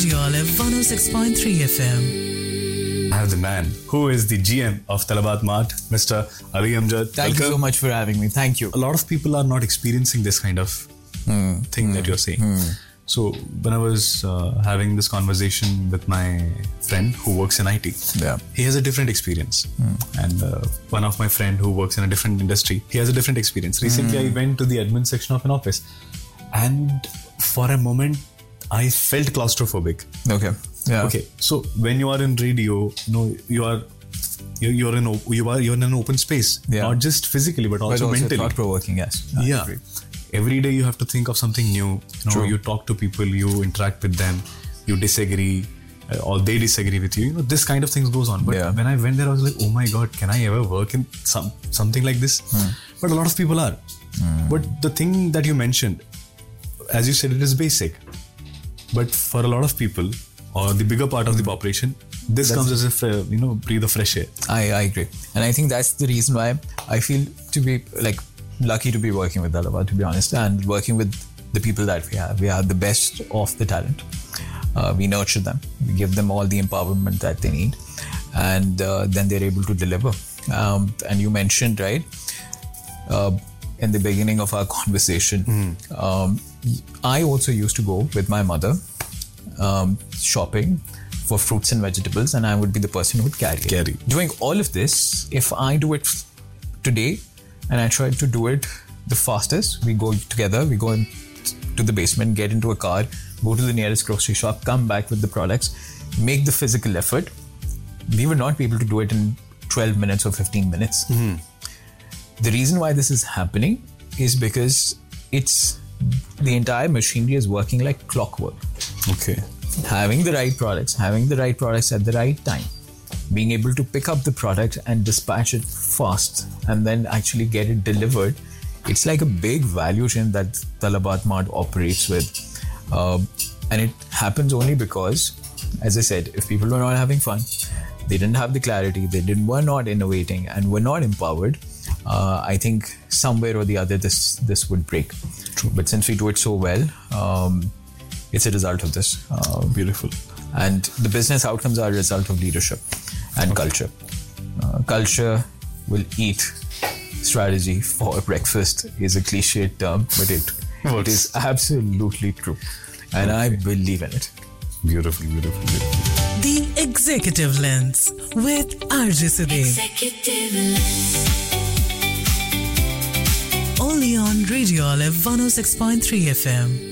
Radio Olive 106.3 FM. I have the man who is the GM of Talabat Mart, Mr. Ali Amjad. Thank you so much for having me. Thank you. A lot of people are not experiencing this kind of thing that you're saying. So when I was having this conversation with my friend who works in IT, he has a different experience. And one of my friend who works in a different industry, he has a different experience. Recently, I went to the admin section of an office, and for a moment, I felt claustrophobic. Okay. Yeah. Okay. So when you are in radio, you're in an open space, not just physically but also mentally. Thought-provoking, yes. Yeah. Every day you have to think of something new. You talk to people, you interact with them, you disagree, or they disagree with you. This kind of things goes on. But when I went there, I was like, oh my God, can I ever work in something like this? But a lot of people are. But the thing that you mentioned, as you said, it is basic. But for a lot of people, or the bigger part of the population, this comes as a breathe of fresh air. I agree. And I think that's the reason why I feel to be lucky to be working with Talabat, to be honest, and working with the people that we have. We have the best of the talent. We nurture them. We give them all the empowerment that they need. And then they're able to deliver. And you mentioned, right, in the beginning of our conversation, I also used to go with my mother shopping for fruits and vegetables, and I would be the person who would carry it. Doing all of this, if I do it today and I try to do it the fastest, we go together, we go to the basement, get into a car, go to the nearest grocery shop, come back with the products, make the physical effort, we would not be able to do it in 12 minutes or 15 minutes. The reason why this is happening is because the entire machinery is working like clockwork. Okay. Having the right products at the right time, being able to pick up the product and dispatch it fast and then actually get it delivered. It's like a big value chain that Talabat Mart operates with. And it happens only because, as I said, if people were not having fun, they didn't have the clarity, were not innovating and were not empowered, I think somewhere or the other this would break. True. But since we do it so well, it's a result of this. Beautiful. And the business outcomes are a result of leadership and culture. Culture will eat. Strategy for breakfast is a cliched term, but it is absolutely true. And I believe in it. Beautiful. The Executive Lens with RJ Siddiq. Executive Lens. Only on Radio Olive 106.3 FM.